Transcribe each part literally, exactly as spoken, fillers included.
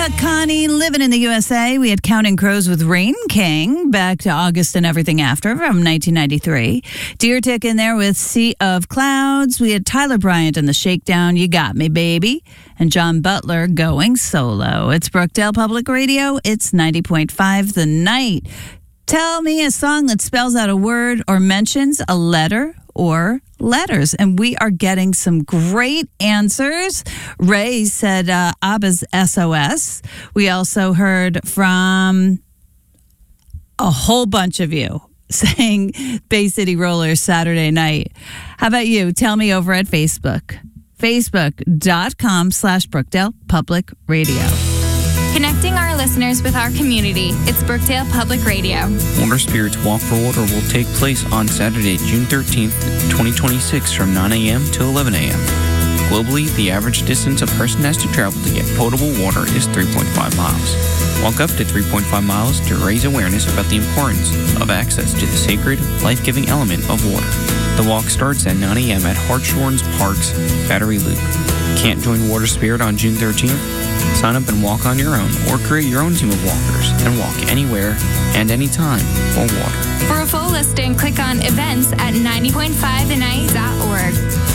got Connie living in the U S A. We had Counting Crows with Rain King, back to August and Everything After from nineteen ninety-three. Deer Tick in there with Sea of Clouds. We had Tyler Bryant and the Shakedown, You Got Me, Baby. And John Butler going solo. It's Brookdale Public Radio. It's ninety point five The Night. Tell me a song that spells out a word or mentions a letter or letters. And we are getting some great answers. Ray said uh, ABBA's S O S. We also heard from a whole bunch of you saying Bay City Rollers Saturday Night. How about you? Tell me over at Facebook. Facebook.com slash Brookdale Public Radio. Connecting our listeners with our community. It's Brookdale Public Radio. Water Spirits Walk for Water will take place on Saturday, June thirteenth, twenty twenty-six from nine a.m. to eleven a.m. Globally, the average distance a person has to travel to get potable water is three point five miles. Walk up to three point five miles to raise awareness about the importance of access to the sacred, life-giving element of water. The walk starts at nine a.m. at Hartshorns Park's Battery Loop. Can't join Water Spirit on June thirteenth? Sign up and walk on your own, or create your own team of walkers and walk anywhere and anytime for water. For a full listing, click on events at ninety point five the night dot org.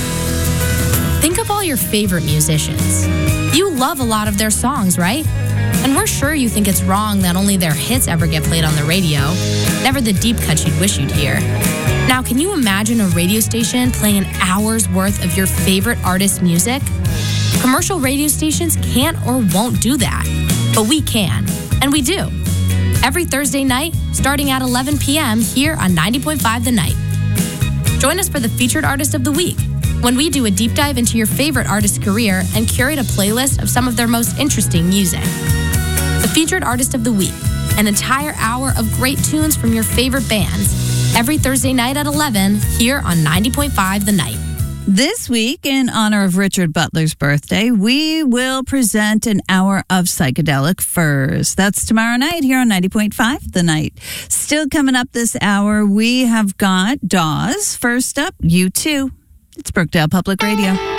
Think of all your favorite musicians. You love a lot of their songs, right? And we're sure you think it's wrong that only their hits ever get played on the radio, never the deep cuts you'd wish you'd hear. Now, can you imagine a radio station playing an hour's worth of your favorite artist's music? Commercial radio stations can't or won't do that, but we can, and we do. Every Thursday night, starting at eleven p.m. here on ninety point five The Night. Join us for the Featured Artist of the Week, when we do a deep dive into your favorite artist's career and curate a playlist of some of their most interesting music. The Featured Artist of the Week, an entire hour of great tunes from your favorite bands, every Thursday night at eleven here on ninety point five The Night. This week, in honor of Richard Butler's birthday, we will present an hour of psychedelic furs. That's tomorrow night here on ninety point five The Night. Still coming up this hour, we have got Dawes. First up, U two. It's Brookdale Public Radio.